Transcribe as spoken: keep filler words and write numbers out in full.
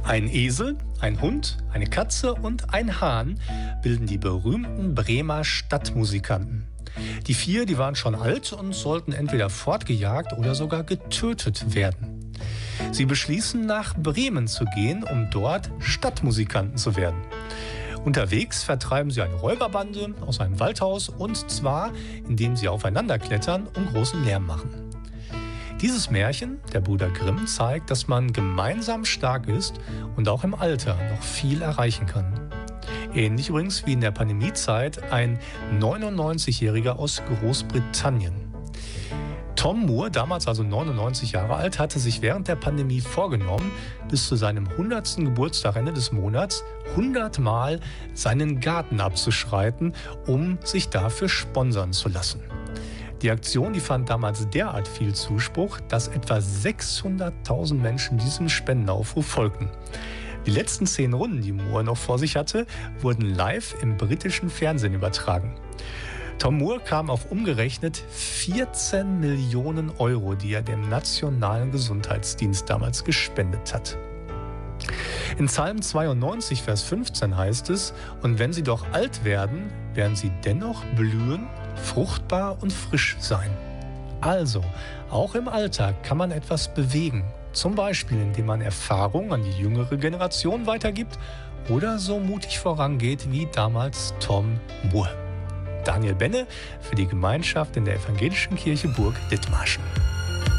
Ein Esel, ein Hund, eine Katze und ein Hahn bilden die berühmten Bremer Stadtmusikanten. Die vier, die waren schon alt und sollten entweder fortgejagt oder sogar getötet werden. Sie beschließen, nach Bremen zu gehen, um dort Stadtmusikanten zu werden. Unterwegs vertreiben sie eine Räuberbande aus einem Waldhaus, und zwar, indem sie aufeinander klettern und großen Lärm machen. Dieses Märchen, der Brüder Grimm, zeigt, dass man gemeinsam stark ist und auch im Alter noch viel erreichen kann. Ähnlich übrigens wie in der Pandemiezeit ein neunundneunzigjähriger aus Großbritannien. Tom Moore, damals also neunundneunzig Jahre alt, hatte sich während der Pandemie vorgenommen, bis zu seinem hundertsten Geburtstag Ende des Monats hundert Mal seinen Garten abzuschreiten, um sich dafür sponsern zu lassen. Die Aktion, die fand damals derart viel Zuspruch, dass etwa sechshunderttausend Menschen diesem Spendenaufruf folgten. Die letzten zehn Runden, die Moore noch vor sich hatte, wurden live im britischen Fernsehen übertragen. Tom Moore kam auf umgerechnet vierzehn Millionen Euro, die er dem Nationalen Gesundheitsdienst damals gespendet hat. In Psalm zweiundneunzig, Vers fünfzehn heißt es: Und wenn sie doch alt werden, werden sie dennoch blühen, fruchtbar und frisch sein. Also, auch im Alltag kann man etwas bewegen. Zum Beispiel, indem man Erfahrung an die jüngere Generation weitergibt oder so mutig vorangeht wie damals Tom Moore. Daniel Benne für die Gemeinschaft in der Evangelischen Kirche Burg Dithmarschen.